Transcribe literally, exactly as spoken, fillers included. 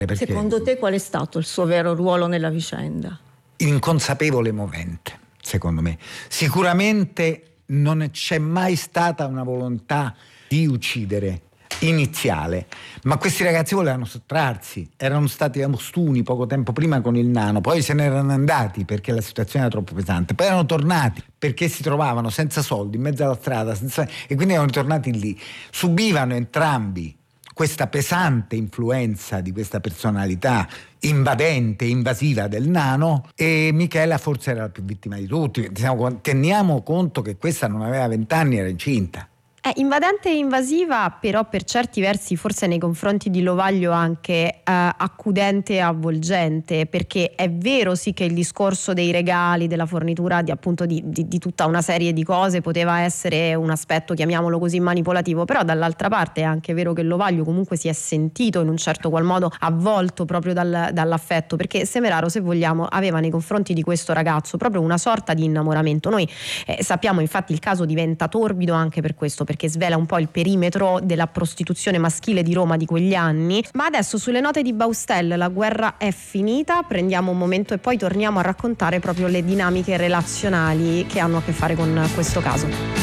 Perché secondo te qual è stato il suo vero ruolo nella vicenda? Inconsapevole movente, secondo me. Sicuramente non c'è mai stata una volontà di uccidere iniziale, ma questi ragazzi volevano sottrarsi, erano stati a Ostuni poco tempo prima con il nano, poi se ne erano andati perché la situazione era troppo pesante, poi erano tornati perché si trovavano senza soldi in mezzo alla strada, senza... e quindi erano tornati lì. Subivano entrambi questa pesante influenza di questa personalità invadente, invasiva del nano, e Michela forse era la più vittima di tutti. Teniamo conto che questa non aveva vent'anni, era incinta. È invadente e invasiva, però per certi versi forse nei confronti di Lovaglio anche eh, accudente e avvolgente, perché è vero sì che il discorso dei regali, della fornitura di appunto di, di, di tutta una serie di cose poteva essere un aspetto, chiamiamolo così, manipolativo, però dall'altra parte è anche vero che Lovaglio comunque si è sentito in un certo qual modo avvolto proprio dal, dall'affetto, perché Semeraro, se vogliamo, aveva nei confronti di questo ragazzo proprio una sorta di innamoramento. Noi eh, sappiamo, infatti, il caso diventa torbido anche per questo, perché svela un po' il perimetro della prostituzione maschile di Roma di quegli anni. Ma adesso, sulle note di Baustelle, la guerra è finita, prendiamo un momento e poi torniamo a raccontare proprio le dinamiche relazionali che hanno a che fare con questo caso.